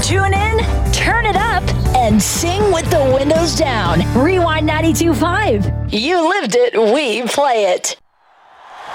Tune in, turn it up, and sing with the windows down. Rewind 92.5. You lived it, we play it.